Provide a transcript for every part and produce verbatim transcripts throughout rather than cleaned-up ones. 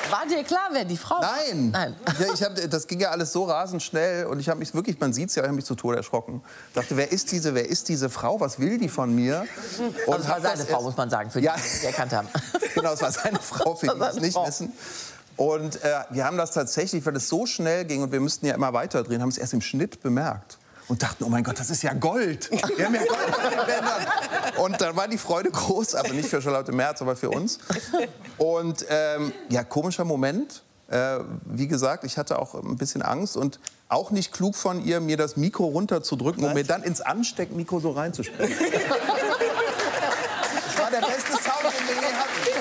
War dir klar, wer die Frau war? Nein. Nein. Ja, ich hab, das ging ja alles so rasend schnell und ich habe mich wirklich, man sieht es ja, ich habe mich zu Tode erschrocken. Ich dachte, wer ist diese, wer ist diese Frau? Was will die von mir? Und also es war seine Frau, muss man sagen, für die, ja. die erkannt haben. Genau, es war seine Frau, für die es nicht Frau. wissen. Und äh, wir haben das tatsächlich, weil es so schnell ging und wir müssten ja immer weiter drehen, haben es erst im Schnitt bemerkt. Und dachten, oh mein Gott, das ist ja Gold. Wir haben ja Gold auf den Bändern. Und dann war die Freude groß, aber nicht für Charlotte Merz, aber für uns. Und ähm, ja, komischer Moment. Äh, wie gesagt, ich hatte auch ein bisschen Angst und auch nicht klug von ihr, mir das Mikro runterzudrücken und mir dann ins Ansteckmikro so reinzusprechen. Das war der beste Sound, den wir je hatten.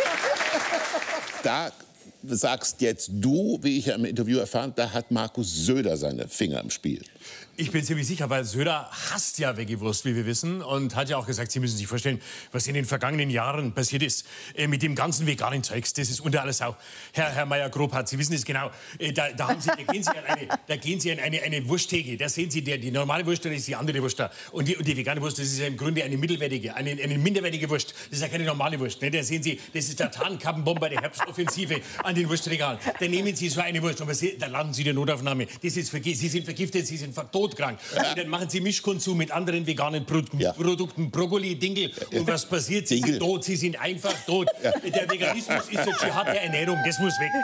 Da sagst jetzt du, wie ich ja im Interview erfahren, da hat Markus Söder seine Finger im Spiel. Ich bin ziemlich sicher, weil Söder hasst ja Veggie-Wurst, wie wir wissen. Und hat ja auch gesagt, Sie müssen sich vorstellen, was in den vergangenen Jahren passiert ist. Äh, mit dem ganzen veganen Zeugs, das ist unter alles Sau. Herr, Herr Meier-Grobhardt, Sie wissen es genau. Äh, da, da, haben Sie, da gehen Sie an eine, da gehen Sie an eine, eine Wursttheke. Da sehen Sie, der, die normale Wurst, dann ist die andere Wurst da. Und die, und die vegane Wurst, das ist ja im Grunde eine mittelwertige, eine, eine minderwertige Wurst. Das ist ja keine normale Wurst. Ne? Da sehen Sie, das ist der Tarnkappenbomber der Herbstoffensive an den Wurstregalen. Da nehmen Sie so eine Wurst, aber Sie, da landen Sie in der Notaufnahme. Das ist verge Sie sind vergiftet, Sie sind todkrank. Ja. Dann machen Sie Mischkonsum mit anderen veganen Pro ja. Produkten, Brokkoli, Dinkel. Und was passiert? Sie Dinkel. sind tot, Sie sind einfach tot. Ja. Der Veganismus ist der Dschihad der Ernährung, das muss weg.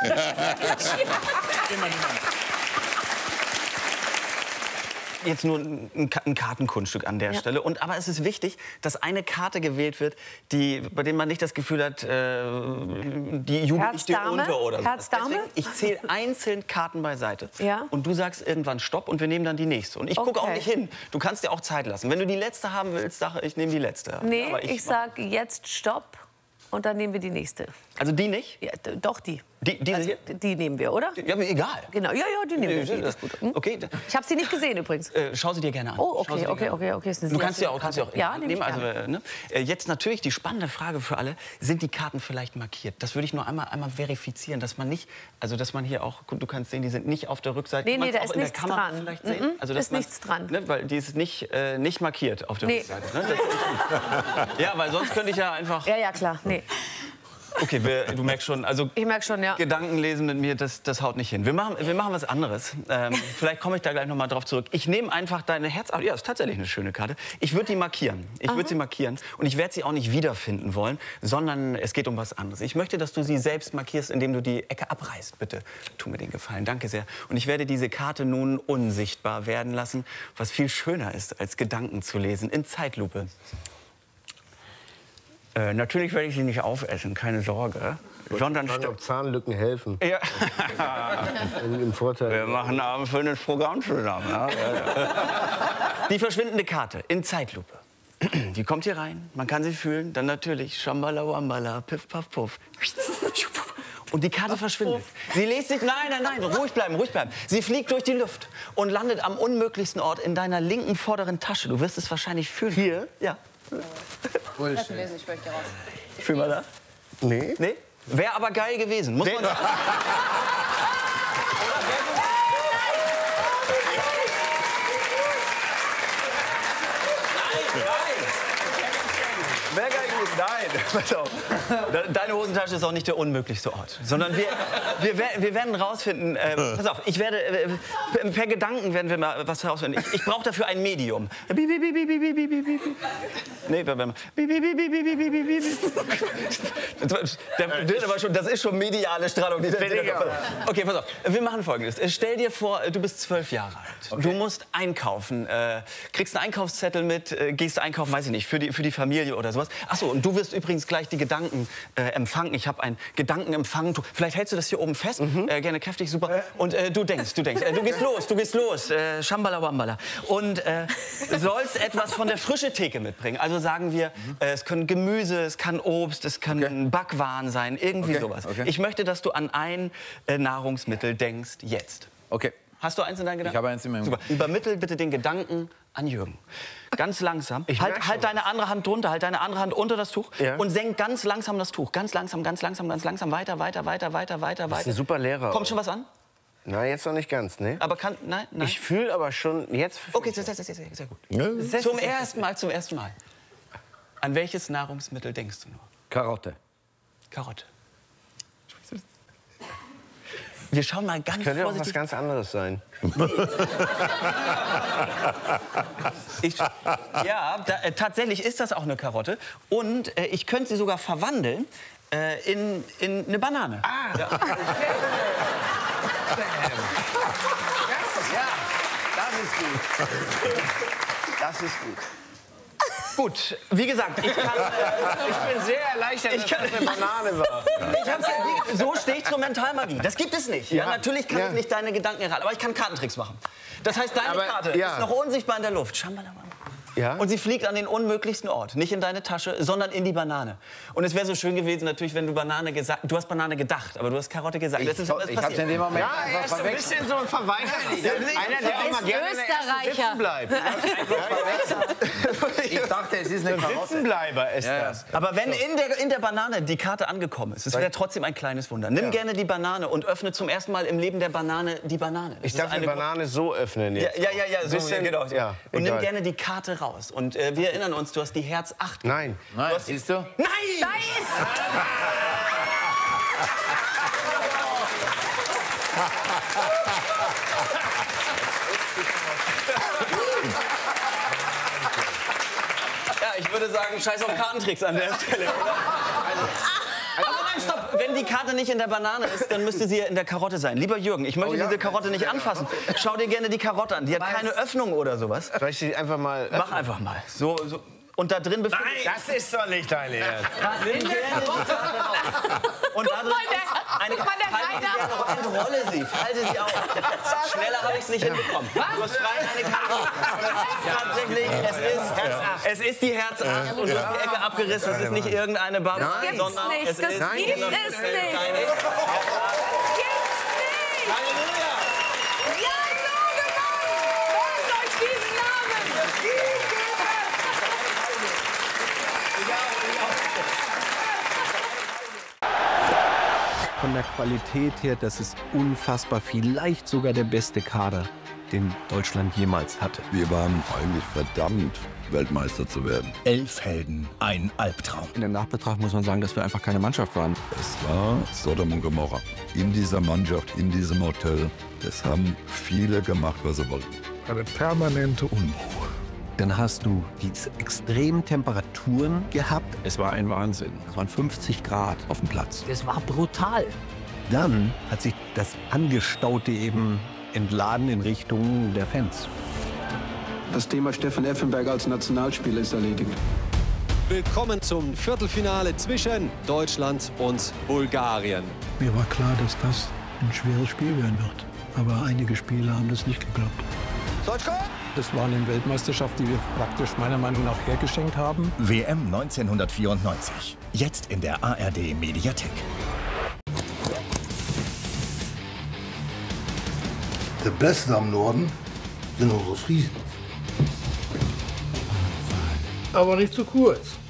Jetzt nur ein, ein Kartenkunststück an der ja. Stelle. Und, aber es ist wichtig, dass eine Karte gewählt wird, die, bei der man nicht das Gefühl hat, äh, die jubelt nicht dir unter oder so. Herz-Dame? Ich zähle einzeln Karten beiseite. Ja. Und du sagst irgendwann Stopp und wir nehmen dann die nächste. Und ich gucke okay. auch nicht hin. Du kannst dir auch Zeit lassen. Wenn du die letzte haben willst, sage ich, nehme die letzte. Nee, aber ich, ich sage jetzt Stopp und dann nehmen wir die nächste. Also die nicht? Ja, doch, die. Die, diese also, hier? Die nehmen wir, oder? Ja, mir egal. Genau, ja, ja, die nehmen wir. Die ist gut. Hm? Okay. Ich habe sie nicht gesehen übrigens. Äh, schau sie dir gerne an. Oh, okay, okay, okay, okay. Du kannst sie auch, kannst sie auch ja, nehmen. Also, äh, ne? Jetzt natürlich die spannende Frage für alle: Sind die Karten vielleicht markiert? Das würde ich nur einmal, einmal verifizieren, dass man nicht, also dass man hier auch, du kannst sehen, die sind nicht auf der Rückseite. Nee, nee, da ist in nichts der Kamera dran. Vielleicht sehen? Mhm, also, ist man, nichts dran. Ne, weil die ist nicht, äh, nicht markiert auf der nee. Rückseite. Ne? Das ja, weil sonst könnte ich ja einfach. Ja, ja, klar. Nee. Okay, wir, du merkst schon, also ich merk schon, ja. Gedanken lesen mit mir, das, das haut nicht hin. Wir machen, wir machen was anderes. Ähm, vielleicht komme ich da gleich noch mal drauf zurück. Ich nehme einfach deine Herz... Ja, ist tatsächlich eine schöne Karte. Ich würde die markieren. Ich würde sie markieren. Und ich werde sie auch nicht wiederfinden wollen, sondern es geht um was anderes. Ich möchte, dass du sie selbst markierst, indem du die Ecke abreißt. Bitte, tu mir den Gefallen. Danke sehr. Und ich werde diese Karte nun unsichtbar werden lassen, was viel schöner ist, als Gedanken zu lesen in Zeitlupe. Äh, natürlich werde ich sie nicht aufessen, keine Sorge. Sondern fragen, ob Zahnlücken helfen. Ja. Im Vorteil. Wir machen ein abendfüllendes Programm zusammen. Ja? Die verschwindende Karte in Zeitlupe. Die kommt hier rein, man kann sie fühlen, dann natürlich Shambhala Wambhala, Piff Puff Puff. Und die Karte verschwindet. Sie lässt sich, nein, nein, nein, ruhig bleiben, ruhig bleiben. Sie fliegt durch die Luft und landet am unmöglichsten Ort in deiner linken vorderen Tasche. Du wirst es wahrscheinlich fühlen. Hier? Ja. Bullshit. Lesen, ich möchte raus. Fühl mal da. Nee. Nee? Wäre aber geil gewesen. Muss man sagen. Wäre geil gewesen. Nein, pass auf. Deine Hosentasche ist auch nicht der unmöglichste Ort. Sondern wir, wir, wir werden rausfinden, äh, pass auf, ich werde, äh, per Gedanken werden wir mal was herausfinden. Ich, ich brauche dafür ein Medium. Nee, warte mal. Der wird aber schon, das ist schon mediale Strahlung. Okay, pass auf. Wir machen Folgendes. Stell dir vor, du bist zwölf Jahre alt. Okay. Du musst einkaufen, äh, kriegst einen Einkaufszettel mit, äh, gehst einkaufen, weiß ich nicht, für die, für die Familie oder sowas. Ach so, und du wirst übrigens gleich die Gedanken äh, empfangen. Ich habe ein Gedankenempfang. Vielleicht hältst du das hier oben fest. Mhm. Äh, gerne kräftig, super. Und äh, du denkst, du denkst, äh, du gehst los, du gehst los. Äh, Shambhala Wambhala. Und äh, sollst etwas von der frischen Theke mitbringen. Also sagen wir, mhm. äh, es können Gemüse, es kann Obst, es kann okay. Backwaren sein, irgendwie okay. sowas. Okay. Ich möchte, dass du an ein äh, Nahrungsmittel denkst, jetzt. Okay. Hast du eins in deinen Gedanken? Ich habe eins in meinem Super. Übermittel bitte den Gedanken an Jürgen. Ganz langsam. Halt, halt deine andere Hand drunter, halt deine andere Hand unter das Tuch ja. und senk ganz langsam das Tuch. Ganz langsam, ganz langsam, ganz langsam. Weiter, weiter, weiter, weiter, weiter, weiter. Das ist ein super Lehrer. Kommt schon was an? Na, jetzt noch nicht ganz, ne? Aber kann, nein, nein. Ich fühle aber schon jetzt. Okay, sehr, sehr, sehr, sehr, sehr gut. Ja. Zum ersten Mal, zum ersten Mal. An welches Nahrungsmittel denkst du nur? Karotte. Karotte. Wir schauen mal ganz Könnte auch was vorsichtig. ganz anderes sein. Ich, ja, da, äh, tatsächlich ist das auch eine Karotte. Und äh, ich könnte sie sogar verwandeln äh, in, in eine Banane. Ah, ja. okay. Ja, das ist gut. Das ist gut. Gut, wie gesagt, ich kann... Äh, Ich bin sehr erleichtert, Ich kann- dass das eine Banane war. ich hab's ja, wie, so stehe ich zur Mentalmagie. Das gibt es nicht. Ja? Ja. Natürlich kann Ja. ich nicht deine Gedanken erraten, aber ich kann Kartentricks machen. Das heißt, deine Aber, Karte ja. ist noch unsichtbar in der Luft. Schambalabam. Ja? Und sie fliegt an den unmöglichsten Ort. Nicht in deine Tasche, sondern in die Banane. Und es wäre so schön gewesen, natürlich, wenn du Banane gesagt... Du hast Banane gedacht, aber du hast Karotte gesagt. Das ist, das Ich hab's in dem Moment Ja, er einfach ist so ein verwechselt. bisschen so ein Verweigerer. Einer, der immer gerne in der ersten Österreicher. sitzen bleibt. Ich dachte, es ist eine Karotte. Sitzenbleiber ist Ja. das. Aber wenn in der, in der Banane die Karte angekommen ist, es wäre trotzdem ein kleines Wunder. Nimm gerne die Banane und öffne zum ersten Mal im Leben der Banane die Banane. Das Ich ist darf eine Banane so öffnen Ja, jetzt. ja, ja, ja, so, Bisschen- genau. ja, und nimm egal. gerne die Karte raus. Und äh, wir erinnern uns, du hast die Herz acht. Nein. Nein, siehst du? Nein! Ja, ich würde sagen, scheiß auf Kartentricks an der Stelle, oder? Aber nein, stopp! Wenn die Karte nicht in der Banane ist, dann müsste sie ja in der Karotte sein. Lieber Jürgen, ich möchte Oh ja? diese Karotte nicht anfassen. Schau dir gerne die Karotte an. Die hat keine Öffnung oder sowas. Soll ich die einfach mal... Mach einfach mal. So, so. Und da drin befindet sich... Das ist doch nicht dein Ernst. Nimm gerne die Karte raus. Und da drin ist eine... guck mal, der Halte sie gerne auf, entrolle sie, falte sie auf. Schneller habe ich es nicht hinbekommen. Du hast frei eine Karte. Tatsächlich, es ist, es ist die Herz acht und du hast die Ecke abgerissen. Es ist nicht irgendeine Bubble, Das gibt's sondern nicht. es Das ist... gibt es nicht. Deine- Gibt's nicht. Halleluja! Ja, so gewonnen! Merkt euch diesen Namen! Von der Qualität her, das ist unfassbar, vielleicht sogar der beste Kader, den Deutschland jemals hatte. Wir waren eigentlich verdammt, Weltmeister zu werden. Elf Helden, ein Albtraum. In der Nachbetrachtung muss man sagen, dass wir einfach keine Mannschaft waren. Es war Sodom und Gomorra. In dieser Mannschaft, in diesem Hotel, es haben viele gemacht, was sie wollten. Eine permanente Unruhe. Dann hast du diese extremen Temperaturen gehabt. Es war ein Wahnsinn. Es waren fünfzig Grad auf dem Platz. Das war brutal. Dann hat sich das Angestaute eben entladen in Richtung der Fans. Das Thema Stefan Effenberg als Nationalspieler ist erledigt. Willkommen zum Viertelfinale zwischen Deutschland und Bulgarien. Mir war klar, dass das ein schweres Spiel werden wird. Aber einige Spieler haben das nicht geglaubt. Das war eine Weltmeisterschaft, die wir praktisch meiner Meinung nach hergeschenkt haben. W M neunzehnhundertvierundneunzig. Jetzt in der A R D Mediathek. Der Beste am Norden sind unsere Friesen. Aber nicht zu kurz.